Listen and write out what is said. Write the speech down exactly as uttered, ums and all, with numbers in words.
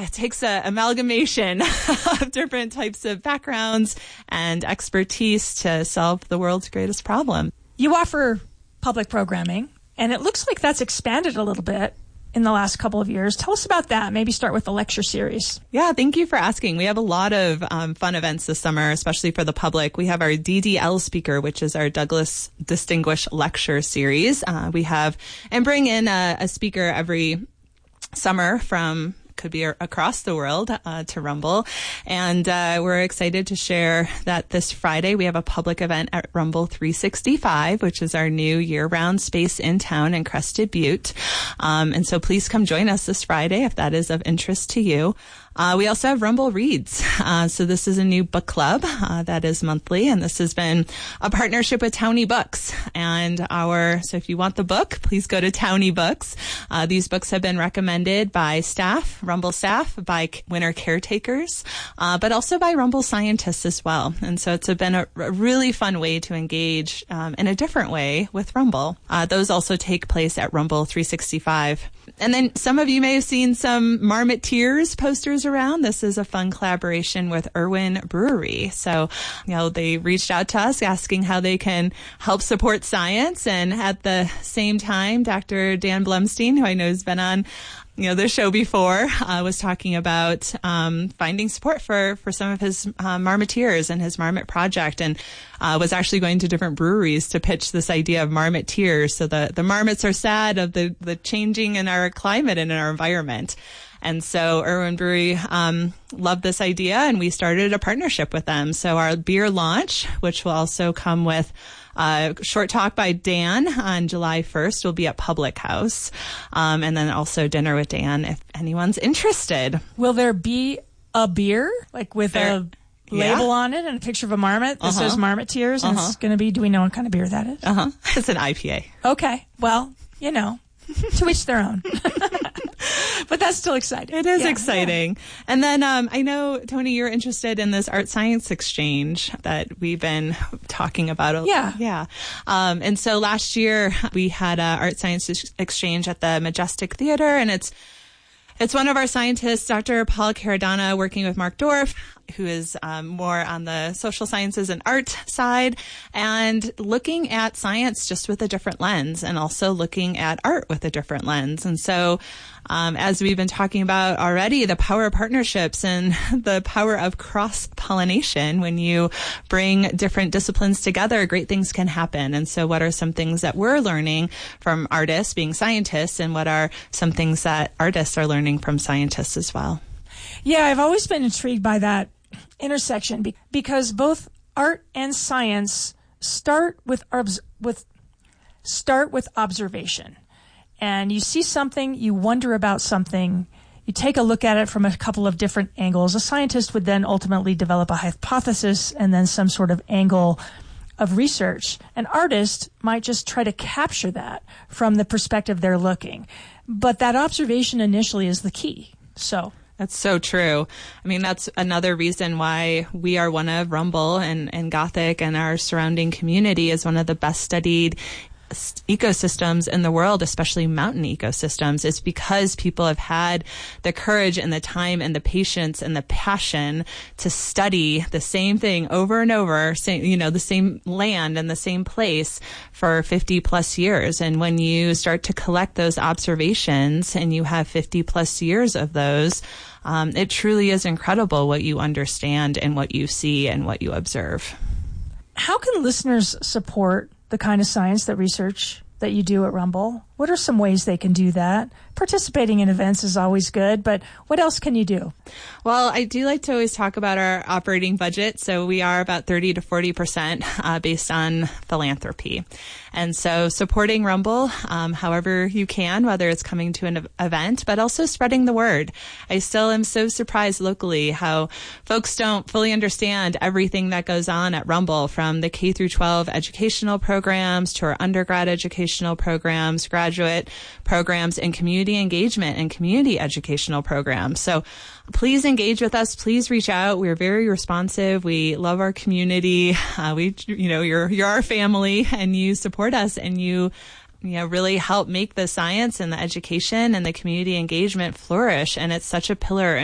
it takes a amalgamation of different types of backgrounds and expertise to solve the world's greatest problem. You offer public programming, and it looks like that's expanded a little bit in the last couple of years. Tell us about that. Maybe start with the lecture series. Yeah, thank you for asking. We have a lot of um, fun events this summer, especially for the public. We have our D D L speaker, which is our Douglas Distinguished Lecture Series. Uh, we have and bring in a, a speaker every summer from could be across the world uh, to Rumble. And uh, we're excited to share that this Friday we have a public event at Rumble three sixty-five, which is our new year-round space in town in Crested Butte. Um, and so please come join us this Friday if that is of interest to you. Uh, we also have Rumble Reads. Uh, so this is a new book club uh, that is monthly, and this has been a partnership with Townie Books. And our, so if you want the book, please go to Townie Books. Uh, these books have been recommended by staff, Rumble staff, by winter caretakers, uh, but also by Rumble scientists as well. And so it's been a, a really fun way to engage um, in a different way with Rumble. Uh, those also take place at Rumble three sixty-five. And then some of you may have seen some Marmoteers posters around. This is a fun collaboration with Irwin Brewery. So, you know, they reached out to us asking how they can help support science. And at the same time, Doctor Dan Blumstein, who I know has been on you know, the show before, uh, was talking about um, finding support for, for some of his uh, Marmoteers and his Marmot project, and uh, was actually going to different breweries to pitch this idea of Marmoteers. So the, the marmots are sad of the, the changing in our climate and in our environment. And so Irwin Brewery um, loved this idea, and we started a partnership with them. So our beer launch, which will also come with a short talk by Dan on July first, will be at Public House. Um, and then also dinner with Dan if anyone's interested. Will there be a beer, like with there, a label yeah. on it and a picture of a marmot that uh-huh. says Marmoteers? And uh-huh. it's going to be, do we know what kind of beer that is? Uh-huh. It's an I P A. Okay. Well, you know, to each their own. But that's still exciting. It is yeah, exciting. Yeah. And then um, I know, Tony, you're interested in this art science exchange that we've been talking about. A, yeah. Yeah. Um, and so last year we had an art science exchange at the Majestic Theater, and it's It's one of our scientists, Doctor Paul Caradonna, working with Mark Dorff, who is um, more on the social sciences and art side, and looking at science just with a different lens, and also looking at art with a different lens. And so, um, as we've been talking about already, the power of partnerships and the power of cross-pollination. When you bring different disciplines together, great things can happen. And so what are some things that we're learning from artists being scientists, and what are some things that artists are learning from scientists as well? Yeah, I've always been intrigued by that intersection be- because both art and science start with obs- with start with observation. And you see something, you wonder about something, you take a look at it from a couple of different angles. A scientist would then ultimately develop a hypothesis and then some sort of angle of research. An artist might just try to capture that from the perspective they're looking. But that observation initially is the key. So that's so true. I mean, that's another reason why we are one of Rumble and, and Gothic and our surrounding community is one of the best studied ecosystems in the world, especially mountain ecosystems. It's because people have had the courage and the time and the patience and the passion to study the same thing over and over, same, you know, the same land and the same place for fifty plus years. And when you start to collect those observations and you have fifty plus years of those, um, it truly is incredible what you understand and what you see and what you observe. How can listeners support the kind of science that research that you do at Rumble? What are some ways they can do that? Participating in events is always good, but what else can you do? Well, I do like to always talk about our operating budget. So we are about thirty to forty percent uh, based on philanthropy. And so supporting Rumble, um, however you can, whether it's coming to an event, but also spreading the word. I still am so surprised locally how folks don't fully understand everything that goes on at Rumble, from the K through twelve educational programs to our undergrad educational programs, graduate programs, and community engagement and community educational programs. So please engage with us. Please reach out. We're very responsive. We love our community. Uh, we, you know, you're, you're our family, and you support us, and you, you know, really help make the science and the education and the community engagement flourish. And it's such a pillar